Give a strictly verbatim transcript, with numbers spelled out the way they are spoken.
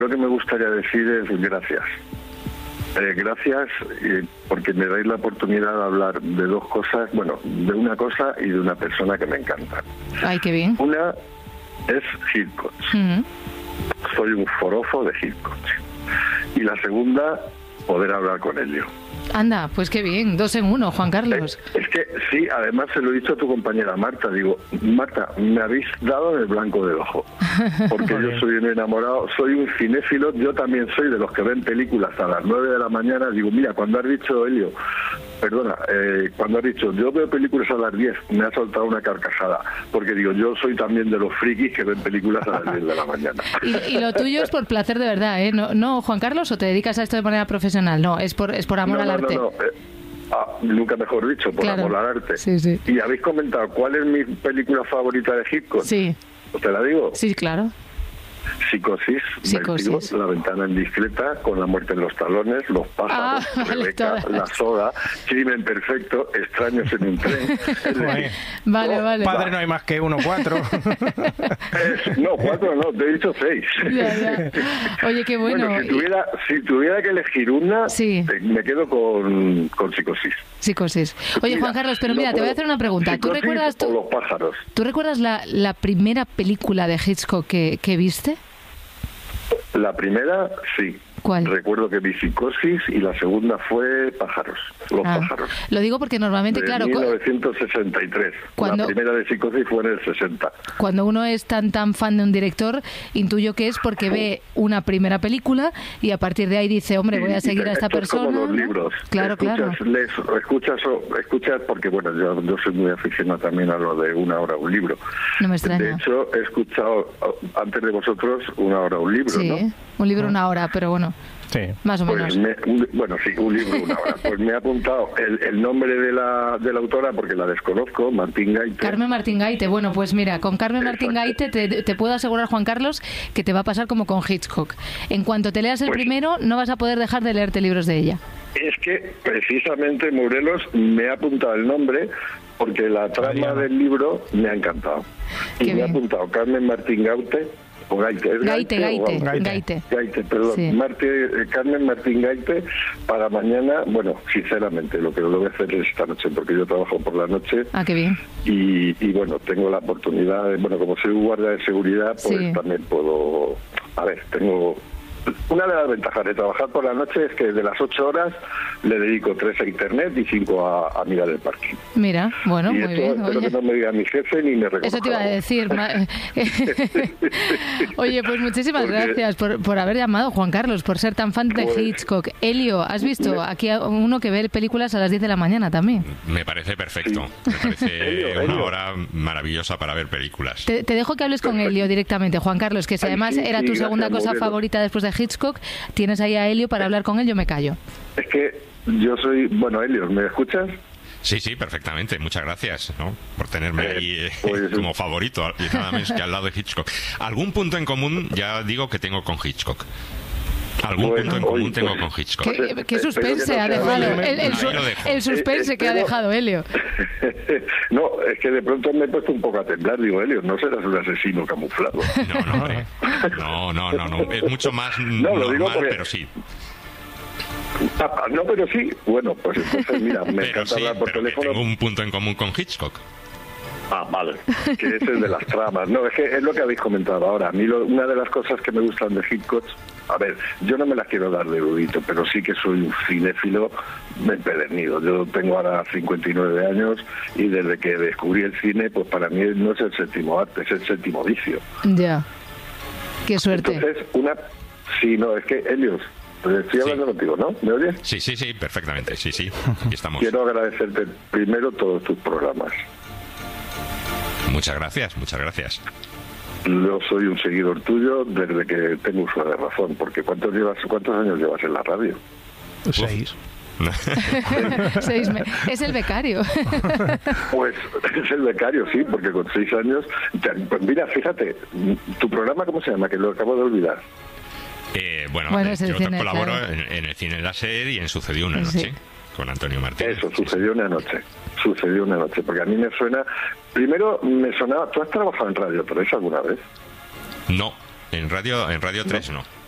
lo que me gustaría decir es gracias. Eh, gracias eh, porque me dais la oportunidad de hablar de dos cosas, bueno, de una cosa y de una persona que me encanta. Ay, qué bien. Una es Hitchcock. Uh-huh. Soy un forofo de Hitchcock. Y la segunda, poder hablar con Elio. Anda, pues qué bien, dos en uno, Juan Carlos. Es, es que sí, además se lo he dicho a tu compañera Marta, digo, Marta, me habéis dado en el blanco del ojo, porque yo soy un enamorado, soy un cinéfilo, yo también soy de los que ven películas a las nueve de la mañana, digo, mira, cuando has dicho, Elio, perdona, eh, cuando has dicho, yo veo películas a las diez, me ha soltado una carcajada, porque digo, yo soy también de los frikis que ven películas a las diez de la mañana. Y, y lo tuyo es por placer de verdad, ¿eh? No, no, Juan Carlos, ¿o te dedicas a esto de manera profesional? No, es por, es por amor no, al no, arte. No, no, eh, ah, nunca mejor dicho, por claro. amor al arte. Sí, sí. Y habéis comentado, ¿cuál es mi película favorita de Hitchcock? Sí. ¿Te la digo? Sí, claro. Psicosis, Psicosis. Vertigo, La ventana indiscreta, Con la muerte en los talones, Los pájaros, ah, Rebeca, vale, La soda, Crimen perfecto, Extraños en un tren. Es decir, vale, no, vale. Padre no hay más que uno, cuatro. es, no, cuatro no, te he dicho seis. Ya, ya. Oye, qué bueno. Bueno, si tuviera, si tuviera que elegir una, sí. me quedo con, con Psicosis. Psicosis. Oye, mira, Juan Carlos, pero mira, no te voy a hacer una pregunta. ¿Tú recuerdas tú, Los pájaros? ¿Tú recuerdas la, la primera película de Hitchcock que, que viste? La primera, sí. ¿Cuál? Recuerdo que vi Psicosis y la segunda fue Pájaros, Los ah, pájaros. Lo digo porque normalmente, de claro... mil novecientos sesenta y tres. Cuando, la primera de Psicosis fue en el sesenta. Cuando uno es tan tan fan de un director, intuyo que es porque oh. ve una primera película y a partir de ahí dice, hombre, voy a seguir a esta persona. Como los ¿no? libros. Claro, escuchas, claro. Lees, escuchas, escuchas, porque bueno, yo, yo soy muy aficionado también a lo de una hora un libro. No me extraña. De hecho, he escuchado antes de vosotros una hora un libro, sí, ¿no? Sí, un libro una hora, pero bueno... Sí. Más o pues menos. Me, un, bueno, sí, un libro, una hora. Pues me he apuntado el, el nombre de la, de la autora porque la desconozco, Martín Gaite. Carmen Martín Gaite. Bueno, pues mira, con Carmen Martín Gaite te, te puedo asegurar, Juan Carlos, que te va a pasar como con Hitchcock. En cuanto te leas el pues, primero, no vas a poder dejar de leerte libros de ella. Es que precisamente, Morelos, me ha apuntado el nombre porque la trama María. del libro me ha encantado. Y Qué me bien. ha apuntado Carmen Martín Gaite. O Gaite, ¿es Gaite, Gaite, Gaite, Gaite. Gaite, perdón. Sí. Marte, eh, Carmen Martín Gaite, para mañana, bueno, sinceramente, lo que lo voy a hacer es esta noche, porque yo trabajo por la noche. Ah, qué bien. Y, y bueno, tengo la oportunidad, de, bueno, como soy guardia de seguridad, pues sí. también puedo, a ver, tengo... Una de las ventajas de trabajar por la noche es que de las ocho horas le dedico tres a internet y cinco a, a mirar el parking. Mira, bueno, y muy esto, bien. Espero oye. que no me diga mi jefe ni me reconozca. Eso te iba a decir. Oye, pues muchísimas Porque... gracias por, por haber llamado, Juan Carlos, por ser tan fan de pues... Hitchcock. Elio, ¿has visto? Me... Aquí uno que ve películas a las diez de la mañana también. Me parece perfecto. Sí. Me parece Elio, una Elio. hora maravillosa para ver películas. Te, te dejo que hables con Elio directamente, Juan Carlos, que si Ay, además sí, era sí, tu segunda cosa Morelos. favorita después de Hitchcock, tienes ahí a Elio para hablar con él, yo me callo. Es que yo soy... Bueno, Elio, ¿me escuchas? Sí, sí, perfectamente. Muchas gracias, ¿no? Por tenerme eh, ahí eh, pues, como favorito y nada menos que al lado de Hitchcock. Algún punto en común, ya digo que tengo con Hitchcock. Algún bueno, punto en común hoy, tengo pues, con Hitchcock. ¿Qué, qué suspense no ha dejado? El, el, el, el suspense eh, que ha dejado Elio. No, es que de pronto me he puesto un poco a temblar. Digo, Elio, no serás un asesino camuflado. No, no, hombre. No, no, no, no. Es mucho más no, normal, digo porque... pero sí. Ah, no, pero sí. Bueno, pues entonces, mira, me pero encanta sí, hablar por pero teléfono. Tengo un punto en común con Hitchcock. Ah, vale, que es el de las tramas. No, es que es lo que habéis comentado ahora. A mí lo, una de las cosas que me gustan de Hitchcock, a ver, yo no me las quiero dar de erudito, pero sí que soy un cinéfilo empedernido. Yo tengo ahora cincuenta y nueve años y desde que descubrí el cine, pues para mí no es el séptimo arte, es el séptimo vicio. Ya, qué suerte. Entonces, una... Sí, no, es que, Helios, estoy hablando sí. contigo, ¿no? ¿Me oyes? Sí, sí, sí, perfectamente, sí, sí, aquí estamos. Quiero agradecerte primero todos tus programas. Muchas gracias, muchas gracias. Yo soy un seguidor tuyo desde que tengo uso de razón, porque ¿cuántos llevas, cuántos años llevas en la radio? Seis. seis me... Es el becario. Pues es el becario, sí, porque con seis años... Pues mira, fíjate, ¿tu programa cómo se llama? Que lo acabo de olvidar. Eh, bueno, bueno yo cine, colaboro claro. en, en el Cine Láser y en Sucedió una noche. Sí. Con Antonio Martínez. Eso, sucedió una noche. Sucedió una noche, porque a mí me suena... Primero me sonaba... ¿Tú has trabajado en Radio tres alguna vez? No, en Radio en Radio tres no. no.